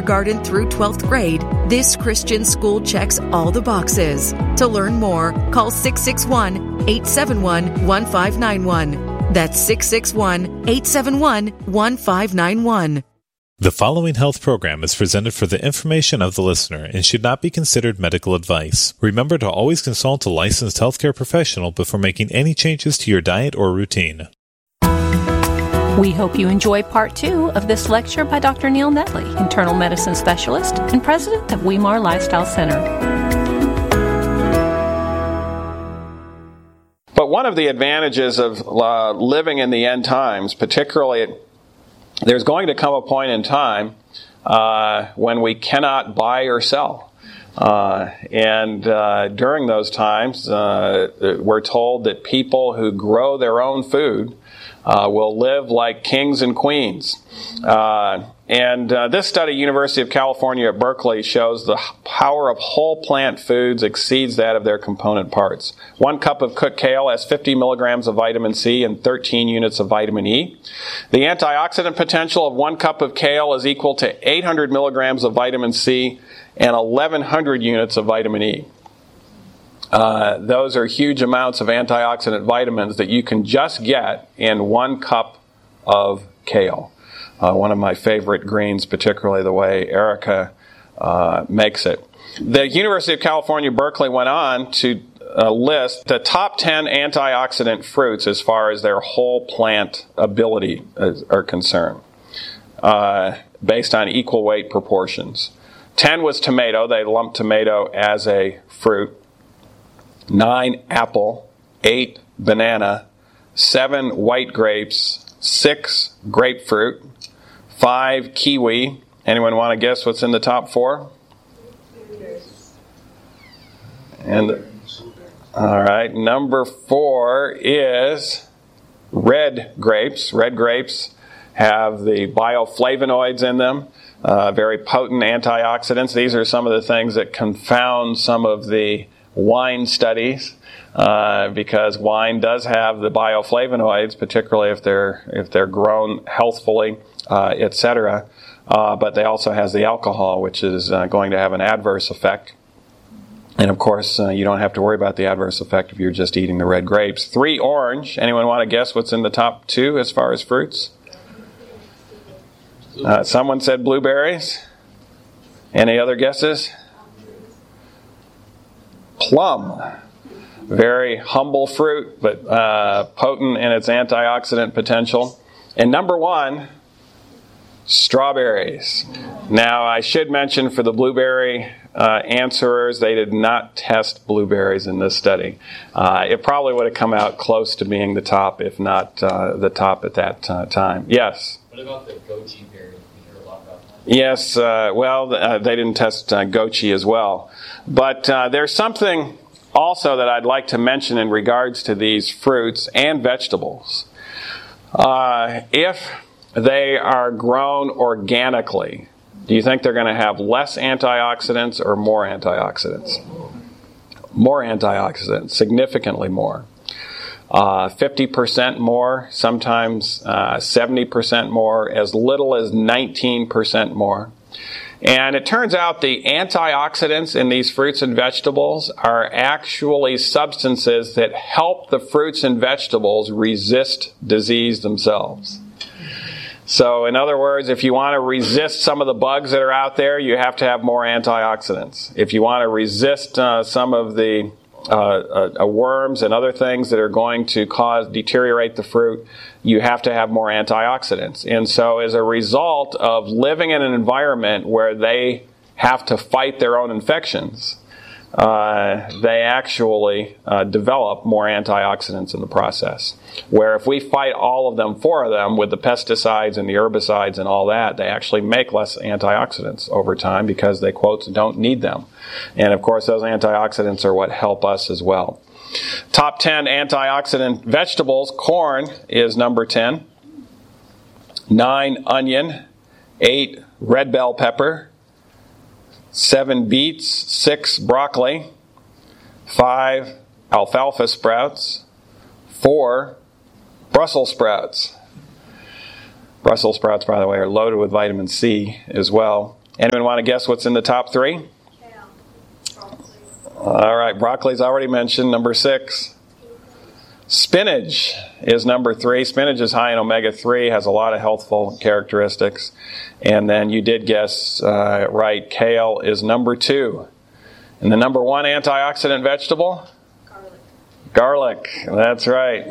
kindergarten through 12th grade, this Christian school checks all the boxes. To learn more, call 661-871-1591. That's 661-871-1591. The following health program is presented for the information of the listener and should not be considered medical advice. Remember to always consult a licensed healthcare professional before making any changes to your diet or routine. We hope you enjoy part 2 of this lecture by Dr. Neil Netley, internal medicine specialist and president of Weimar Lifestyle Center. But one of the advantages of living in the end times, particularly there's going to come a point in time when we cannot buy or sell. And during those times, we're told that people who grow their own food will live like kings and queens. This study, University of California at Berkeley, shows the power of whole plant foods exceeds that of their component parts. 1 cup of cooked kale has 50 milligrams of vitamin C and 13 units of vitamin E. The antioxidant potential of 1 cup of kale is equal to 800 milligrams of vitamin C and 1,100 units of vitamin E. Those are huge amounts of antioxidant vitamins that you can just get in 1 cup of kale. One of my favorite greens, particularly the way Erica makes it. The University of California, Berkeley went on to list the top 10 antioxidant fruits as far as their whole plant ability are concerned, based on equal weight proportions. 10 was tomato. They lumped tomato as a fruit. 9, apple. 8, banana. 7, white grapes. 6, grapefruit. 5, kiwi. Anyone want to guess what's in the top 4? And all right, number 4 is red grapes. Red grapes have the bioflavonoids in them, very potent antioxidants. These are some of the things that confound some of the wine studies, because wine does have the bioflavonoids, particularly if they're grown healthfully, etc. But they also has the alcohol, which is going to have an adverse effect. And of course, you don't have to worry about the adverse effect if you're just eating the red grapes. 3, orange. Anyone want to guess what's in the top 2 as far as fruits? Someone said blueberries. Any other guesses? Plum. Very humble fruit, but potent in its antioxidant potential. And number 1, strawberries. Now, I should mention for the blueberry answerers, they did not test blueberries in this study. It probably would have come out close to being the top, if not the top at that time. Yes? What about the goji berry? You hear a lot about that? Yes, they didn't test goji as well. But there's something also that I'd like to mention in regards to these fruits and vegetables. If they are grown organically, do you think they're going to have less antioxidants or more antioxidants? More antioxidants, significantly more. 50% more, sometimes 70% more, as little as 19% more. And it turns out the antioxidants in these fruits and vegetables are actually substances that help the fruits and vegetables resist disease themselves. So, in other words, if you want to resist some of the bugs that are out there, you have to have more antioxidants. If you want to resist some of the worms and other things that are going to deteriorate the fruit, you have to have more antioxidants. And so as a result of living in an environment where they have to fight their own infections, they actually develop more antioxidants in the process. Where if we fight all of them, 4 of them, with the pesticides and the herbicides and all that, they actually make less antioxidants over time because they, quote, don't need them. And of course, those antioxidants are what help us as well. Top 10 antioxidant vegetables. Corn is number 10. 9, onion. 8, red bell pepper. 7, beets. 6, broccoli. 5, alfalfa sprouts. 4, Brussels sprouts. Brussels sprouts, by the way, are loaded with vitamin C as well. Anyone want to guess what's in the top 3? All right, broccoli's already mentioned. Number 6. Spinach is number 3. Spinach is high in omega-3, has a lot of healthful characteristics. And then you did guess right, kale is number 2. And the number 1 antioxidant vegetable? Garlic, that's right.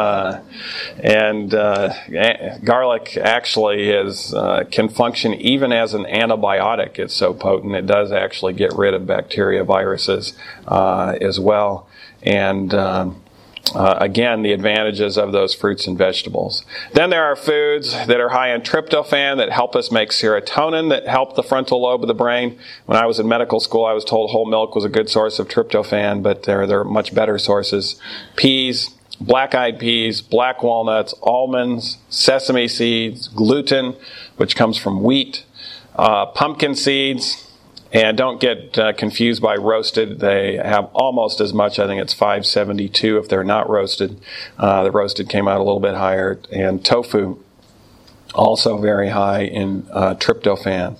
Garlic actually can function even as an antibiotic. It's so potent. It does actually get rid of bacteria, viruses as well. And again, the advantages of those fruits and vegetables. Then there are foods that are high in tryptophan that help us make serotonin, that help the frontal lobe of the brain. When I was in medical school, I was told whole milk was a good source of tryptophan, but there are much better sources. Peas, black-eyed peas, black walnuts, almonds, sesame seeds, gluten, which comes from wheat, pumpkin seeds. And don't get confused by roasted. They have almost as much. I think it's 572 if they're not roasted. The roasted came out a little bit higher. And tofu, also very high in tryptophan.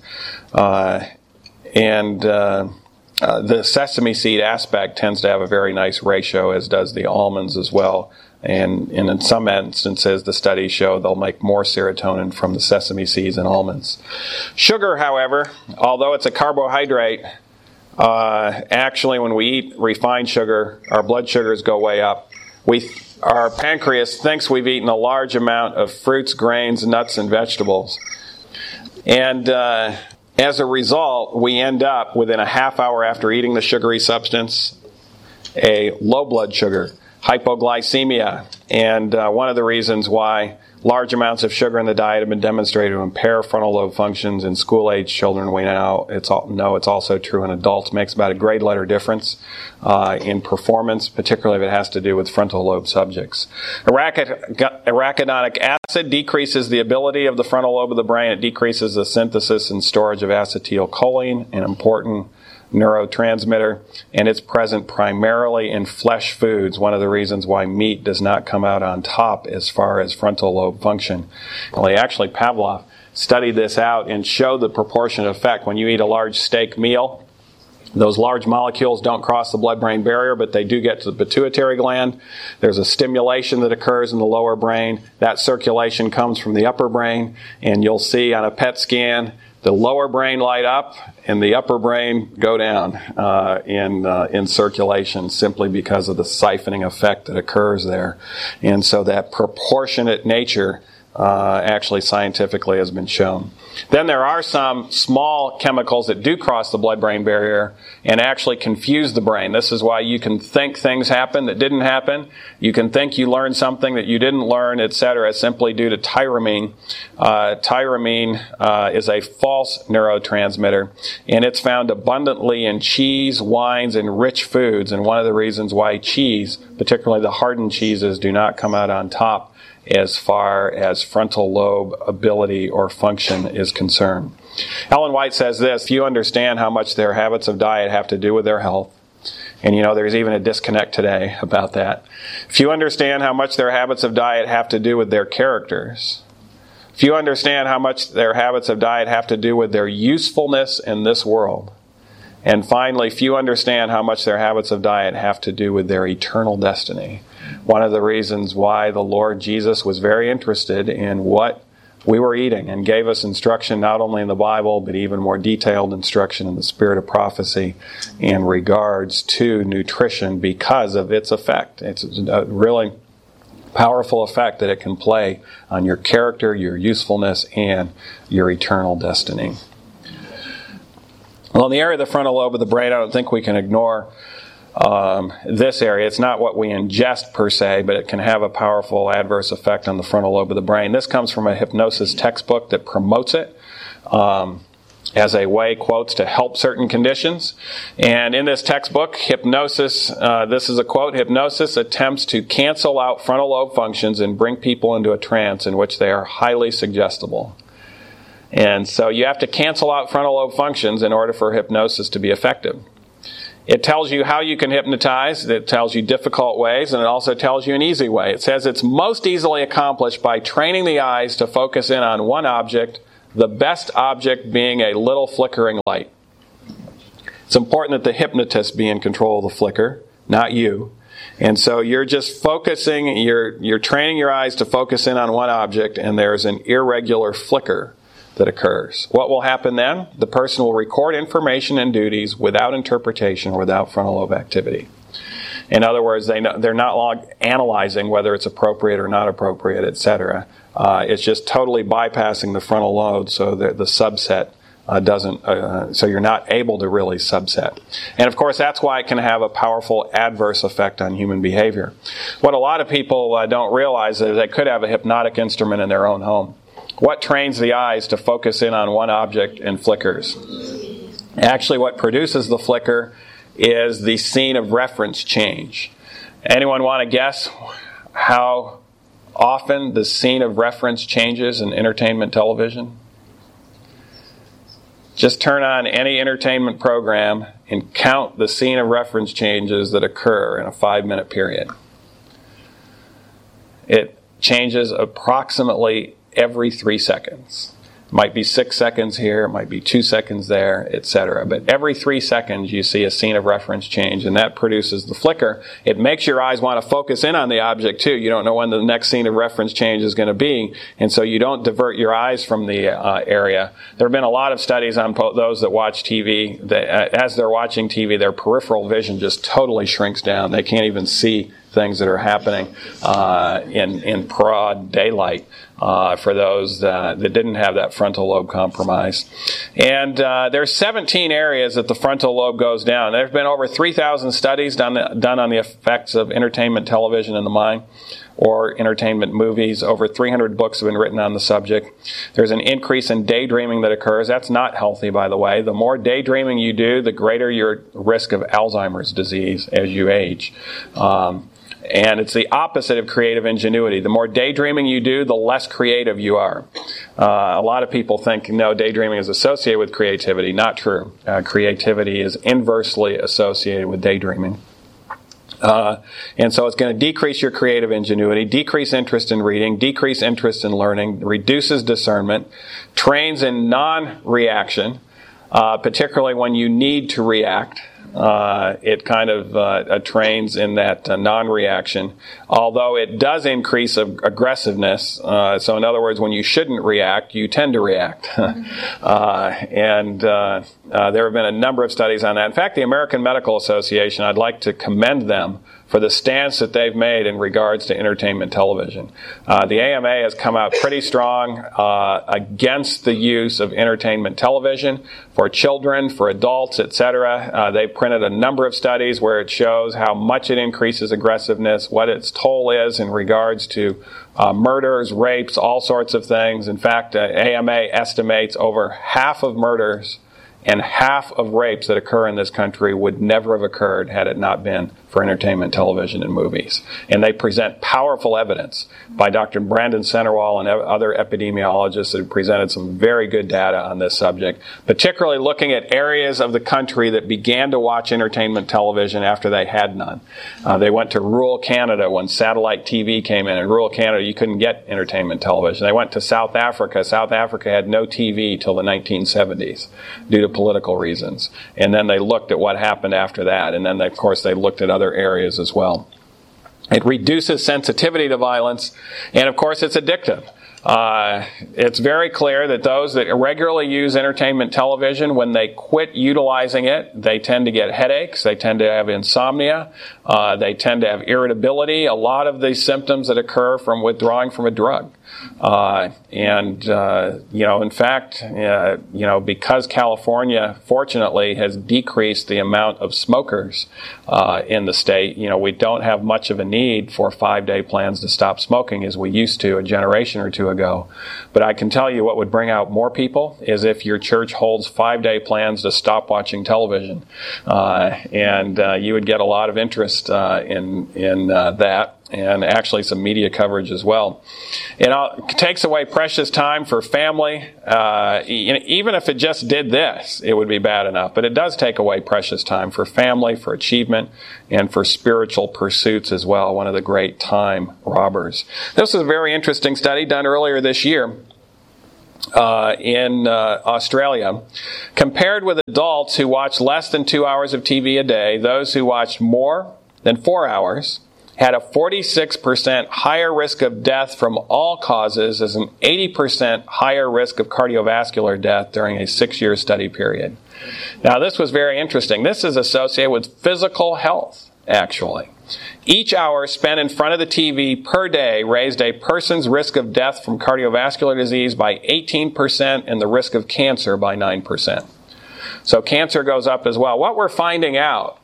The sesame seed aspect tends to have a very nice ratio, as does the almonds as well. And in some instances, the studies show they'll make more serotonin from the sesame seeds and almonds. Sugar, however, although it's a carbohydrate, actually when we eat refined sugar, our blood sugars go way up. Our pancreas thinks we've eaten a large amount of fruits, grains, nuts, and vegetables. And as a result, we end up, within a half hour after eating the sugary substance, a low blood sugar, hypoglycemia. And one of the reasons why large amounts of sugar in the diet have been demonstrated to impair frontal lobe functions in school-age children. We know it's also true in adults. It makes about a grade letter difference in performance, particularly if it has to do with frontal lobe subjects. Arachidonic acid decreases the ability of the frontal lobe of the brain. It decreases the synthesis and storage of acetylcholine, an important neurotransmitter, and it's present primarily in flesh foods, one of the reasons why meat does not come out on top as far as frontal lobe function. Well, actually, Pavlov studied this out and showed the proportionate effect. When you eat a large steak meal, those large molecules don't cross the blood-brain barrier, but they do get to the pituitary gland. There's a stimulation that occurs in the lower brain. That circulation comes from the upper brain, and you'll see on a PET scan the lower brain light up and the upper brain go down in circulation, simply because of the siphoning effect that occurs there. And so that proportionate nature actually scientifically has been shown. Then there are some small chemicals that do cross the blood-brain barrier and actually confuse the brain. This is why you can think things happen that didn't happen. You can think you learned something that you didn't learn, etc., simply due to tyramine. Tyramine is a false neurotransmitter, and it's found abundantly in cheese, wines, and rich foods. And one of the reasons why cheese, particularly the hardened cheeses, do not come out on top as far as frontal lobe ability or function is concerned. Ellen White says this: if you understand how much their habits of diet have to do with their health, and there's even a disconnect today about that. If you understand how much their habits of diet have to do with their characters, if you understand how much their habits of diet have to do with their usefulness in this world, and finally, if you understand how much their habits of diet have to do with their eternal destiny, one of the reasons why the Lord Jesus was very interested in what we were eating and gave us instruction not only in the Bible, but even more detailed instruction in the spirit of prophecy in regards to nutrition, because of its effect. It's a really powerful effect that it can play on your character, your usefulness, and your eternal destiny. Well, in the area of the frontal lobe of the brain, I don't think we can ignore this area. It's not what we ingest per se, but it can have a powerful adverse effect on the frontal lobe of the brain. This comes from a hypnosis textbook that promotes it as a way, quotes, to help certain conditions. And in this textbook, hypnosis, this is a quote, hypnosis attempts to cancel out frontal lobe functions and bring people into a trance in which they are highly suggestible. And so you have to cancel out frontal lobe functions in order for hypnosis to be effective. It tells you how you can hypnotize. It tells you difficult ways, and it also tells you an easy way. It says it's most easily accomplished by training the eyes to focus in on one object The best object being a little flickering light. It's important that the hypnotist be in control of the flicker, not you. And so you're just focusing, you're training your eyes to focus in on one object, and there's an irregular flicker that occurs. What will happen then? The person will record information and duties without interpretation or without frontal lobe activity. In other words, they're not analyzing whether it's appropriate or not appropriate, etc. It's just totally bypassing the frontal lobe, so that the subset so you're not able to really subset. And of course, that's why it can have a powerful adverse effect on human behavior. What a lot of people don't realize is they could have a hypnotic instrument in their own home. What trains the eyes to focus in on one object and flickers? Actually, what produces the flicker is the scene of reference change. Anyone want to guess how often the scene of reference changes in entertainment television? Just turn on any entertainment program and count the scene of reference changes that occur in a 5-minute period. It changes approximately every 3 seconds. It might be 6 seconds here, it might be 2 seconds there, etc. But every 3 seconds you see a scene of reference change, and that produces the flicker. It makes your eyes want to focus in on the object too. You don't know when the next scene of reference change is going to be, and so you don't divert your eyes from the area. There have been a lot of studies on those that watch TV, that as they're watching TV, their peripheral vision just totally shrinks down. They can't even see things that are happening in broad daylight for those that didn't have that frontal lobe compromise. And there's 17 areas that the frontal lobe goes down. There have been over 3,000 studies done on the effects of entertainment television in the mind, or entertainment movies. Over 300 books have been written on the subject. There's an increase in daydreaming that occurs. That's not healthy, by the way. The more daydreaming you do, the greater your risk of Alzheimer's disease as you age. And it's the opposite of creative ingenuity. The more daydreaming you do, the less creative you are. A lot of people think, no, daydreaming is associated with creativity. Not true. Creativity is inversely associated with daydreaming. And so it's going to decrease your creative ingenuity, decrease interest in reading, decrease interest in learning, reduces discernment, trains in non-reaction, particularly when you need to react. It kind of trains in that non-reaction, although it does increase aggressiveness. So in other words, when you shouldn't react, you tend to react. And there have been a number of studies on that. In fact, the American Medical Association, I'd like to commend them for the stance that they've made in regards to entertainment television. The AMA has come out pretty strong against the use of entertainment television for children, for adults, etc. They've printed a number of studies where it shows how much it increases aggressiveness, what its toll is in regards to murders, rapes, all sorts of things. In fact, AMA estimates over half of murders and half of rapes that occur in this country would never have occurred had it not been for entertainment television and movies. And they present powerful evidence by Dr. Brandon Centerwall and other epidemiologists that have presented some very good data on this subject, particularly looking at areas of the country that began to watch entertainment television after they had none. They went to rural Canada when satellite TV came in. In rural Canada, you couldn't get entertainment television. They went to South Africa. South Africa had no TV till the 1970s due to political reasons. And then they looked at what happened after that. And then, of course, they looked at other areas as well. It reduces sensitivity to violence, and of course it's addictive. It's very clear that those that regularly use entertainment television, when they quit utilizing it, they tend to get headaches, they tend to have insomnia, they tend to have irritability, a lot of the symptoms that occur from withdrawing from a drug. In fact, because California, fortunately, has decreased the amount of smokers in the state, we don't have much of a need for 5-day plans to stop smoking as we used to a generation or two ago. But I can tell you what would bring out more people is if your church holds 5-day plans to stop watching television. You would get a lot of interest in that. And actually some media coverage as well. It takes away precious time for family. Even if it just did this, it would be bad enough. But it does take away precious time for family, for achievement, and for spiritual pursuits as well. One of the great time robbers. This was a very interesting study done earlier this year. in Australia, compared with adults who watch less than 2 hours of TV a day, those who watched more than 4 hours had a 46% higher risk of death from all causes as an 80% higher risk of cardiovascular death during a 6-year study period. Now, this was very interesting. This is associated with physical health, actually. Each hour spent in front of the TV per day raised a person's risk of death from cardiovascular disease by 18% and the risk of cancer by 9%. So cancer goes up as well. What we're finding out,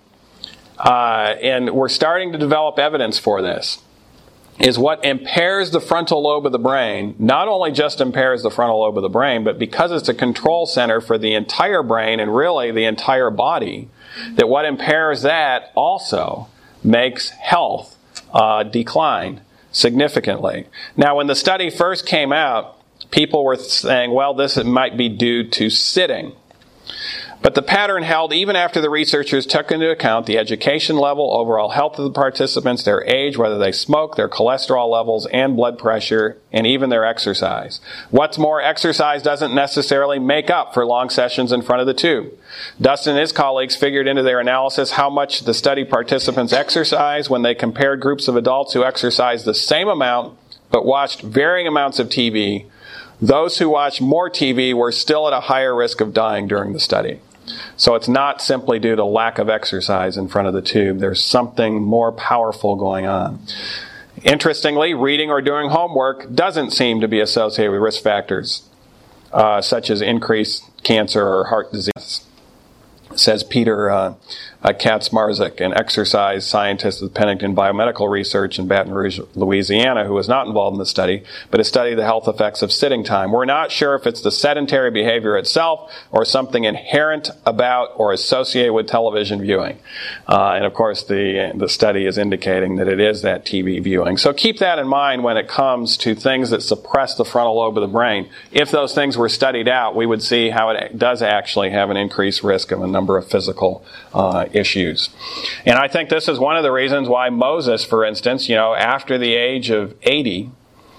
and we're starting to develop evidence for this, is what impairs the frontal lobe of the brain, not only just impairs the frontal lobe of the brain, but because it's a control center for the entire brain and really the entire body, that what impairs that also makes health decline significantly. Now, when the study first came out, people were saying, well, this might be due to sitting. But the pattern held even after the researchers took into account the education level, overall health of the participants, their age, whether they smoke, their cholesterol levels, and blood pressure, and even their exercise. What's more, exercise doesn't necessarily make up for long sessions in front of the tube. Dustin and his colleagues figured into their analysis how much the study participants exercised when they compared groups of adults who exercised the same amount but watched varying amounts of TV. Those who watched more TV were still at a higher risk of dying during the study. So it's not simply due to lack of exercise in front of the tube. There's something more powerful going on. Interestingly, reading or doing homework doesn't seem to be associated with risk factors such as increased cancer or heart disease, says Peter Kaczmarzyk, an exercise scientist with Pennington Biomedical Research in Baton Rouge, Louisiana, who was not involved in the study, but has studied the health effects of sitting time. We're not sure if it's the sedentary behavior itself or something inherent about or associated with television viewing. And of course, the study is indicating that it is that TV viewing. So keep that in mind when it comes to things that suppress the frontal lobe of the brain. If those things were studied out, we would see how it does actually have an increased risk of a number of physical issues. And I think this is one of the reasons why Moses, for instance, after the age of 80,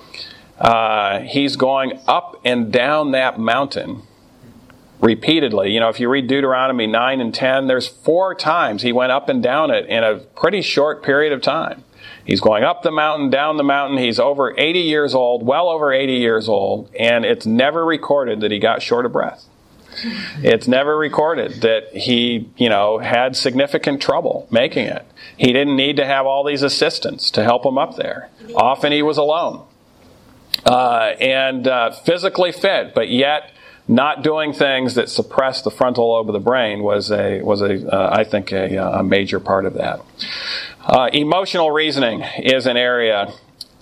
he's going up and down that mountain repeatedly. If you read Deuteronomy 9 and 10, there's 4 times he went up and down it in a pretty short period of time. He's going up the mountain, down the mountain. He's over 80 years old, well over 80 years old, and it's never recorded that he got short of breath. It's never recorded that he, had significant trouble making it. He didn't need to have all these assistants to help him up there. Often he was alone. And physically fit, but yet not doing things that suppress the frontal lobe of the brain was I think a major part of that. Emotional reasoning is an area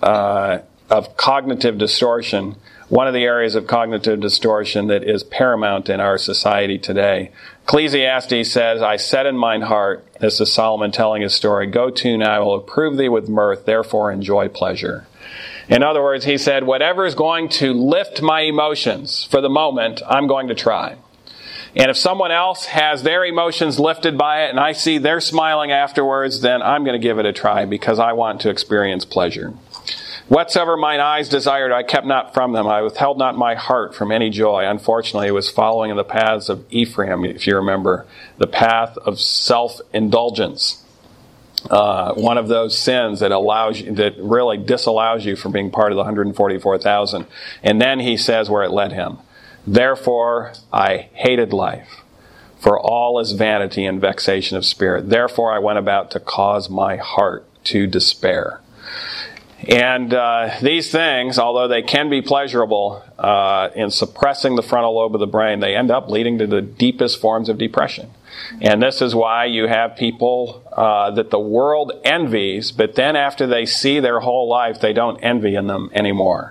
of cognitive distortion. One of the areas of cognitive distortion that is paramount in our society today. Ecclesiastes says, I said in mine heart, this is Solomon telling his story, go to now, I will approve thee with mirth, therefore enjoy pleasure. In other words, he said, whatever is going to lift my emotions for the moment, I'm going to try. And if someone else has their emotions lifted by it and I see they're smiling afterwards, then I'm going to give it a try because I want to experience pleasure. Whatsoever mine eyes desired, I kept not from them. I withheld not my heart from any joy. Unfortunately, it was following in the paths of Ephraim, if you remember, the path of self-indulgence. One of those sins that really disallows you from being part of the 144,000. And then he says where it led him. Therefore, I hated life, for all is vanity and vexation of spirit. Therefore, I went about to cause my heart to despair. And these things, although they can be pleasurable in suppressing the frontal lobe of the brain, they end up leading to the deepest forms of depression. And this is why you have people that the world envies, but then after they see their whole life, they don't envy in them anymore.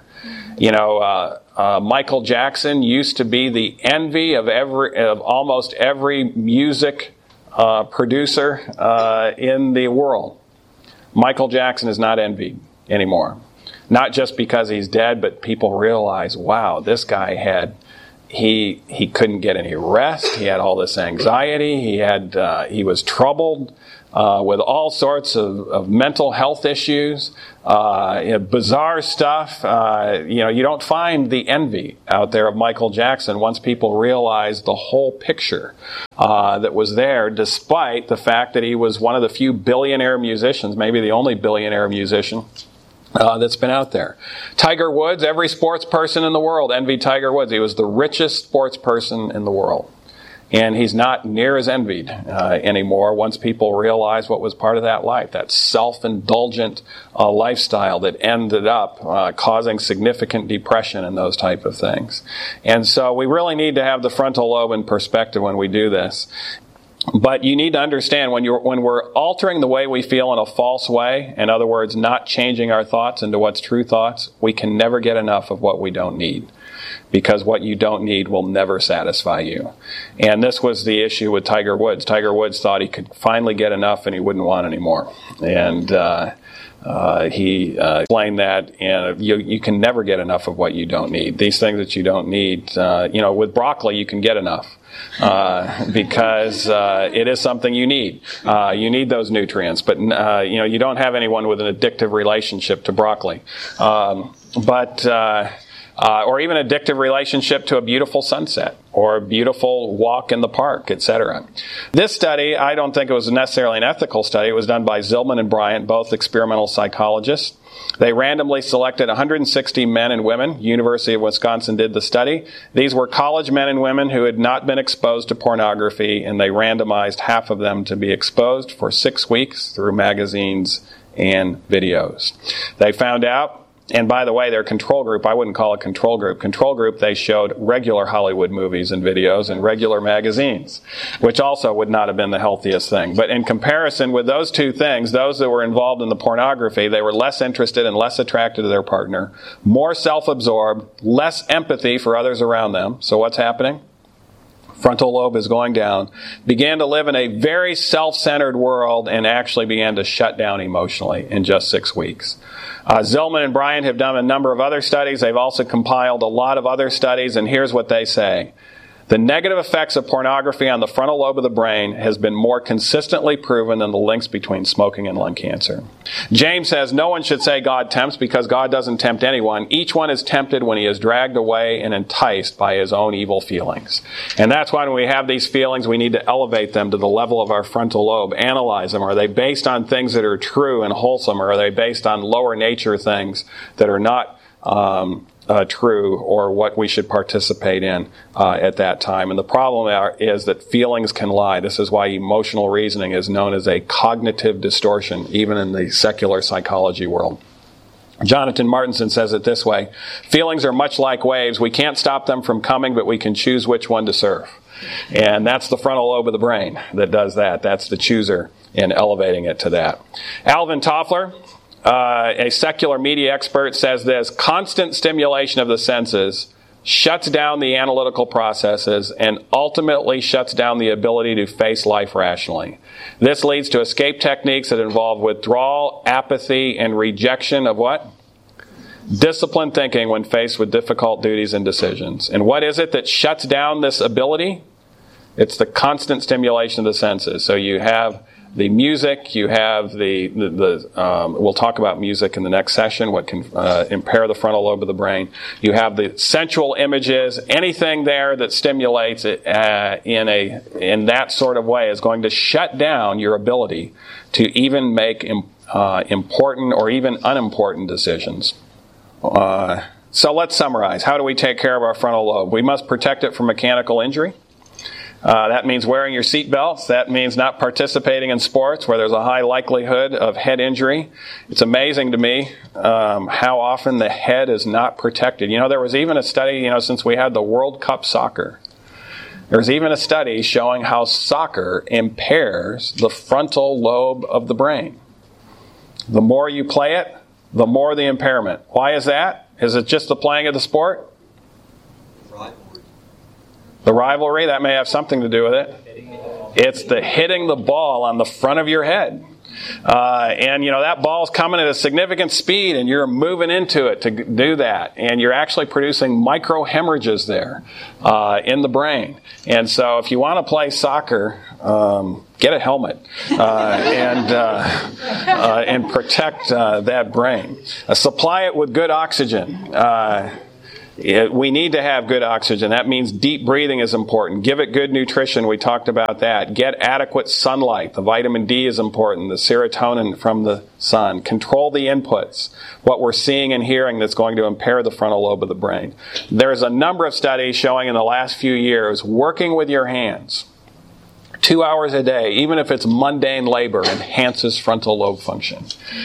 Michael Jackson used to be the envy of almost every music producer in the world. Michael Jackson is not envied anymore. Not just because he's dead, but people realize, wow, this guy had He couldn't get any rest. He had all this anxiety. He was troubled with all sorts of mental health issues, bizarre stuff. You don't find the envy out there of Michael Jackson once people realize the whole picture that was there, despite the fact that he was one of the few billionaire musicians, maybe the only billionaire musician that's been out there. Tiger Woods, every sports person in the world envied Tiger Woods. He was the richest sports person in the world. And he's not near as envied anymore once people realize what was part of that life, that self-indulgent lifestyle that ended up causing significant depression and those type of things. And so we really need to have the frontal lobe in perspective when we do this. But you need to understand when we're altering the way we feel in a false way, in other words, not changing our thoughts into what's true thoughts, we can never get enough of what we don't need. Because what you don't need will never satisfy you. And this was the issue with Tiger Woods. Tiger Woods thought he could finally get enough and he wouldn't want any more. And he explained that, and you can never get enough of what you don't need. These things that you don't need, with broccoli you can get enough. Because it is something you need. You need those nutrients, but you don't have anyone with an addictive relationship to broccoli. Or even addictive relationship to a beautiful sunset or a beautiful walk in the park, etc. This study, I don't think it was necessarily an ethical study. It was done by Zillman and Bryant, both experimental psychologists. They randomly selected 160 men and women. University of Wisconsin did the study. These were college men and women who had not been exposed to pornography, and they randomized half of them to be exposed for 6 weeks through magazines and videos. They found out, and by the way, their control group, I wouldn't call it control group. Control group, they showed regular Hollywood movies and videos and regular magazines, which also would not have been the healthiest thing. But in comparison with those two things, those that were involved in the pornography, they were less interested and less attracted to their partner, more self-absorbed, less empathy for others around them. So what's happening? Frontal lobe is going down, began to live in a very self-centered world, and actually began to shut down emotionally in just 6 weeks. Zillman and Bryant have done a number of other studies. They've also compiled a lot of other studies, and here's what they say. The negative effects of pornography on the frontal lobe of the brain has been more consistently proven than the links between smoking and lung cancer. James says no one should say God tempts because God doesn't tempt anyone. Each one is tempted when he is dragged away and enticed by his own evil feelings. And that's why when we have these feelings, we need to elevate them to the level of our frontal lobe. Analyze them. Are they based on things that are true and wholesome, or are they based on lower nature things that are not true, or what we should participate in at that time? And the problem is that feelings can lie. This is why emotional reasoning is known as a cognitive distortion, even in the secular psychology world. Jonathan Martinson says it this way: feelings are much like waves. We can't stop them from coming, but we can choose which one to surf. And that's the frontal lobe of the brain that does that. That's the chooser in elevating it to that. Alvin Toffler, a secular media expert, says this: constant stimulation of the senses shuts down the analytical processes and ultimately shuts down the ability to face life rationally. This leads to escape techniques that involve withdrawal, apathy, and rejection of what? Disciplined thinking when faced with difficult duties and decisions. And what is it that shuts down this ability? It's the constant stimulation of the senses. So you have the music, you have we'll talk about music in the next session, what can impair the frontal lobe of the brain. You have the sensual images, anything there that stimulates it in that sort of way is going to shut down your ability to even make important or even unimportant decisions. So let's summarize. How do we take care of our frontal lobe? We must protect it from mechanical injury. That means wearing your seatbelts. That means not participating in sports where there's a high likelihood of head injury. It's amazing to me how often the head is not protected. There was even a study, since we had the World Cup soccer, there's even a study showing how soccer impairs the frontal lobe of the brain. The more you play it, the more the impairment. Why is that? Is it just the playing of the sport? The rivalry, that may have something to do with it. It's the hitting the ball on the front of your head. And that ball's coming at a significant speed, and you're moving into it to do that. And you're actually producing micro hemorrhages there in the brain. And so if you want to play soccer, get a helmet and protect that brain. Supply it with good oxygen. We need to have good oxygen. That means deep breathing is important. Give it good nutrition. We talked about that. Get adequate sunlight. The vitamin D is important. The serotonin from the sun. Control the inputs. What we're seeing and hearing that's going to impair the frontal lobe of the brain. There's a number of studies showing in the last few years working with your hands 2 hours a day, even if it's mundane labor, enhances frontal lobe function.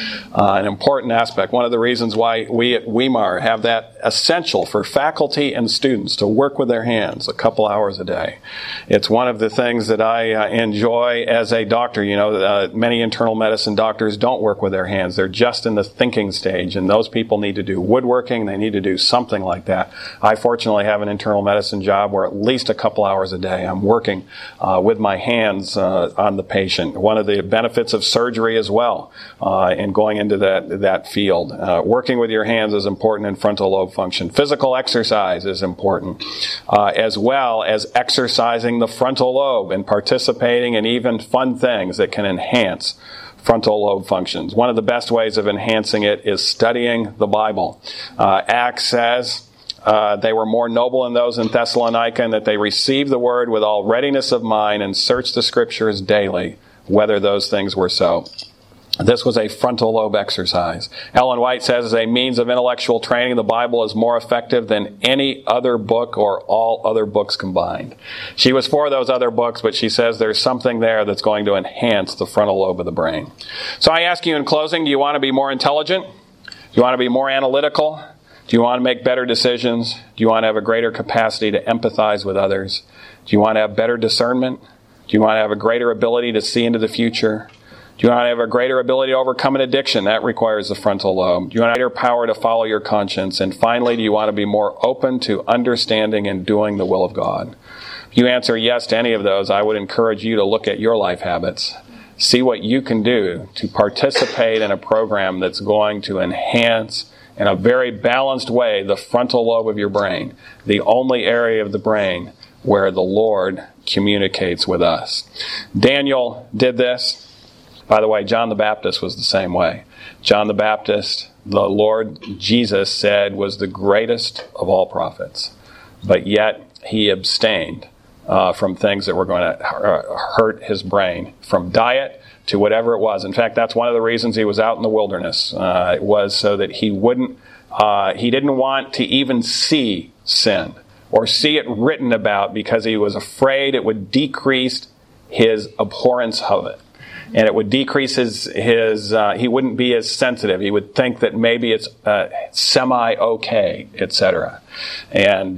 An important aspect. One of the reasons why we at Weimar have that essential for faculty and students to work with their hands a couple hours a day. It's one of the things that I enjoy as a doctor. Many internal medicine doctors don't work with their hands. They're just in the thinking stage, and those people need to do woodworking. They need to do something like that. I fortunately have an internal medicine job where at least a couple hours a day I'm working with my hands on the patient. One of the benefits of surgery as well in going into that field. Working with your hands is important in frontal lobe function. Physical exercise is important, as well as exercising the frontal lobe and participating in even fun things that can enhance frontal lobe functions. One of the best ways of enhancing it is studying the Bible. Acts says they were more noble than those in Thessalonica, and that they received the word with all readiness of mind and searched the scriptures daily, whether those things were so. This was a frontal lobe exercise. Ellen White says, as a means of intellectual training, the Bible is more effective than any other book or all other books combined. She was for those other books, but she says there's something there that's going to enhance the frontal lobe of the brain. So I ask you in closing, do you want to be more intelligent? Do you want to be more analytical? Do you want to make better decisions? Do you want to have a greater capacity to empathize with others? Do you want to have better discernment? Do you want to have a greater ability to see into the future? Do you want to have a greater ability to overcome an addiction? That requires the frontal lobe. Do you want greater power to follow your conscience? And finally, do you want to be more open to understanding and doing the will of God? If you answer yes to any of those, I would encourage you to look at your life habits. See what you can do to participate in a program that's going to enhance in a very balanced way the frontal lobe of your brain, the only area of the brain where the Lord communicates with us. Daniel did this. By the way, John the Baptist was the same way. John the Baptist, the Lord Jesus said, was the greatest of all prophets. But yet he abstained from things that were going to hurt his brain, from diet to whatever it was. In fact, that's one of the reasons he was out in the wilderness. It was so that he didn't want to even see sin or see it written about, because he was afraid it would decrease his abhorrence of it. And it would decrease he wouldn't be as sensitive. He would think that maybe it's semi-okay, etc. And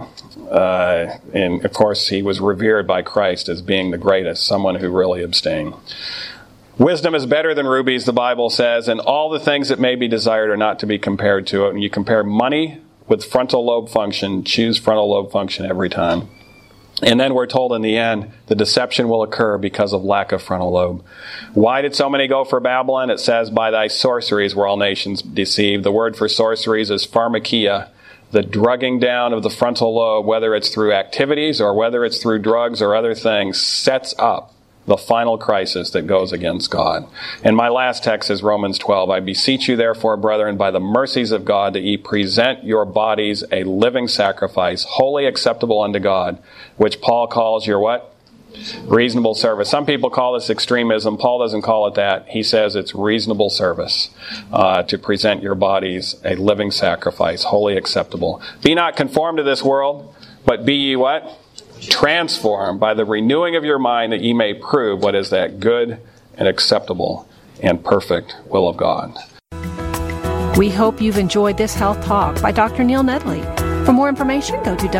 of course, he was revered by Christ as being the greatest, someone who really abstained. Wisdom is better than rubies, the Bible says, and all the things that may be desired are not to be compared to it. When you compare money with frontal lobe function, choose frontal lobe function every time. And then we're told in the end, the deception will occur because of lack of frontal lobe. Why did so many go for Babylon? It says, by thy sorceries were all nations deceived. The word for sorceries is pharmakia, the drugging down of the frontal lobe, whether it's through activities or whether it's through drugs or other things, sets up the final crisis that goes against God. And my last text is Romans 12. I beseech you therefore, brethren, by the mercies of God, that ye present your bodies a living sacrifice, wholly acceptable unto God, which Paul calls your what? Reasonable service. Some people call this extremism. Paul doesn't call it that. He says it's reasonable service to present your bodies a living sacrifice, wholly acceptable. Be not conformed to this world, but be ye what? Transformed by the renewing of your mind, that ye may prove what is that good and acceptable and perfect will of God. We hope you've enjoyed this health talk by Dr. Neil Nedley. For more information, go to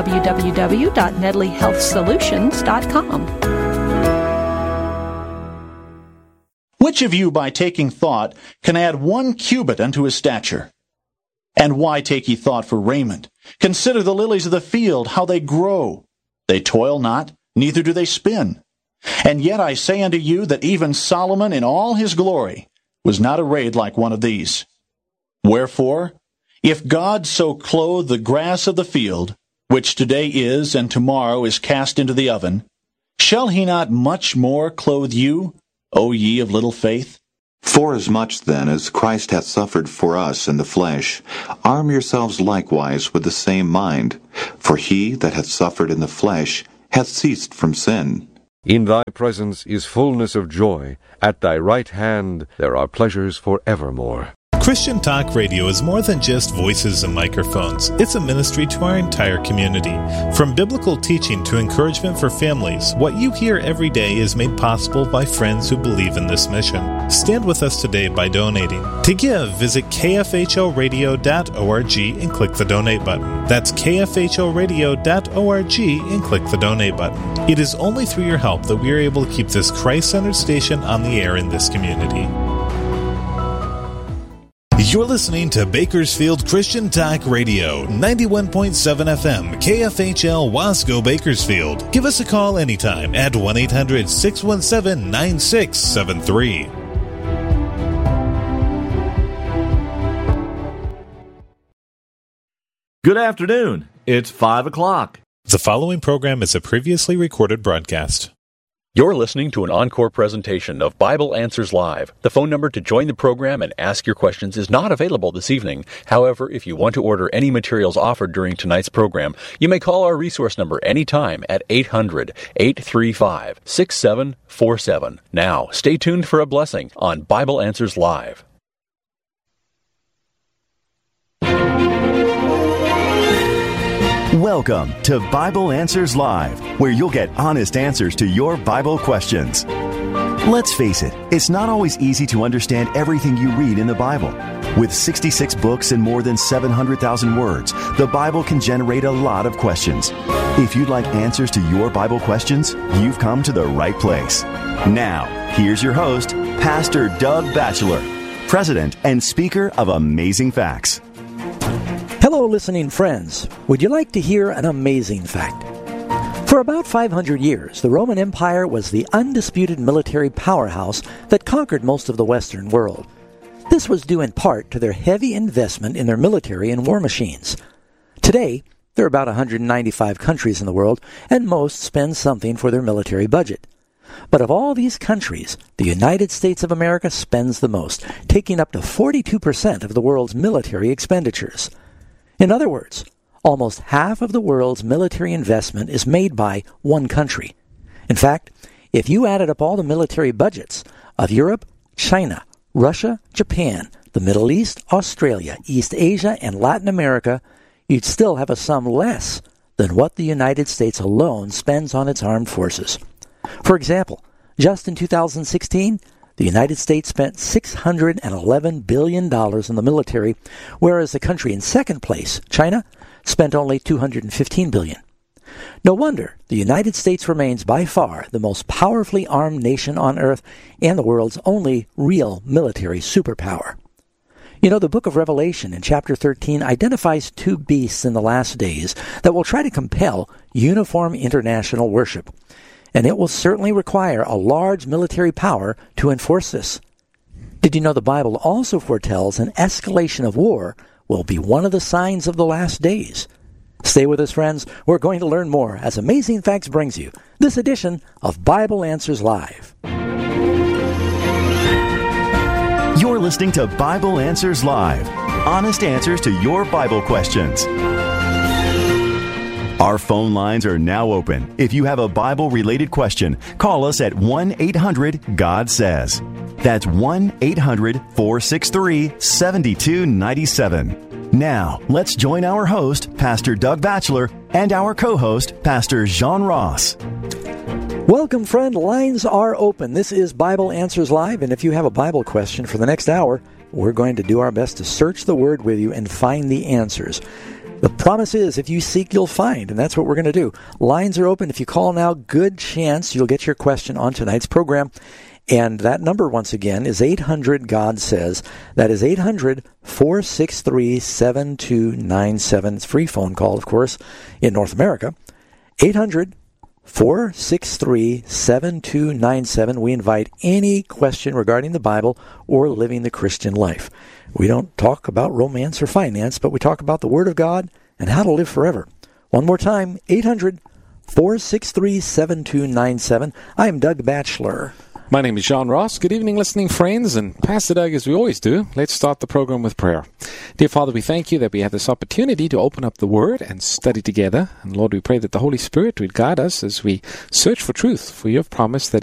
www.nedleyhealthsolutions.com. Which of you, by taking thought, can add 1 cubit unto his stature? And why take ye thought for raiment? Consider the lilies of the field, how they grow. They toil not, neither do they spin. And yet I say unto you that even Solomon in all his glory was not arrayed like one of these. Wherefore, if God so clothe the grass of the field, which today is and tomorrow is cast into the oven, shall he not much more clothe you, O ye of little faith? Forasmuch then as Christ hath suffered for us in the flesh, arm yourselves likewise with the same mind. For he that hath suffered in the flesh hath ceased from sin. In thy presence is fullness of joy. At thy right hand there are pleasures for evermore. Christian Talk Radio is more than just voices and microphones. It's a ministry to our entire community. From biblical teaching to encouragement for families, what you hear every day is made possible by friends who believe in this mission. Stand with us today by donating. To give, visit kfhoradio.org and click the donate button. That's kfhoradio.org and click the donate button. It is only through your help that we are able to keep this Christ-centered station on the air in this community. You're listening to Bakersfield Christian Talk Radio, 91.7 FM, KFHL Wasco Bakersfield. Give us a call anytime at 1-800-617-9673. Good afternoon. It's 5 o'clock. The following program is a previously recorded broadcast. You're listening to an encore presentation of Bible Answers Live. The phone number to join the program and ask your questions is not available this evening. However, if you want to order any materials offered during tonight's program, you may call our resource number anytime at 800-835-6747. Now, stay tuned for a blessing on Bible Answers Live. Welcome to Bible Answers Live, where you'll get honest answers to your Bible questions. Let's face it, it's not always easy to understand everything you read in the Bible. With 66 books and more than 700,000 words, the Bible can generate a lot of questions. If you'd like answers to your Bible questions, you've come to the right place. Now, here's your host, Pastor Doug Batchelor, President and Speaker of Amazing Facts. Hello, listening friends. Would you like to hear an amazing fact? For about 500 years, the Roman Empire was the undisputed military powerhouse that conquered most of the Western world. This was due in part to their heavy investment in their military and war machines. Today, there are about 195 countries in the world, and most spend something for their military budget. But of all these countries, the United States of America spends the most, taking up to 42% of the world's military expenditures. In other words, almost half of the world's military investment is made by one country. In fact, if you added up all the military budgets of Europe, China, Russia, Japan, the Middle East, Australia, East Asia, and Latin America, you'd still have a sum less than what the United States alone spends on its armed forces. For example, just in 2016, the United States spent $611 billion in the military, whereas the country in second place, China, spent only $215 billion. No wonder the United States remains by far the most powerfully armed nation on earth and the world's only real military superpower. You know, the book of Revelation in chapter 13 identifies two beasts in the last days that will try to compel uniform international worship. And it will certainly require a large military power to enforce this. Did you know the Bible also foretells an escalation of war will be one of the signs of the last days? Stay with us, friends. We're going to learn more as Amazing Facts brings you this edition of Bible Answers Live. You're listening to Bible Answers Live, honest answers to your Bible questions. Our phone lines are now open. If you have a Bible-related question, call us at 1-800-GOD-SAYS. That's 1-800-463-7297. Now, let's join our host, Pastor Doug Batchelor, and our co-host, Pastor Jean Ross. Welcome, friend. Lines are open. This is Bible Answers Live, and if you have a Bible question for the next hour, we're going to do our best to search the Word with you and find the answers. The promise is, if you seek, you'll find, and that's what we're going to do. Lines are open. If you call now, good chance you'll get your question on tonight's program. And that number, once again, is 800-GOD-SAYS. That is 800-463-7297. It's a free phone call, of course, in North America. 800-463-7297. 463-7297. We invite any question regarding the Bible or living the Christian life. We don't talk about romance or finance, but we talk about the Word of God and how to live forever. One more time, 800-463-7297. I am Doug Batchelor. My name is John Ross. Good evening, listening friends. And Pastor Doug, as we always do, let's start the program with prayer. Dear Father, we thank you that we have this opportunity to open up the Word and study together. And Lord, we pray that the Holy Spirit would guide us as we search for truth. For you have promised that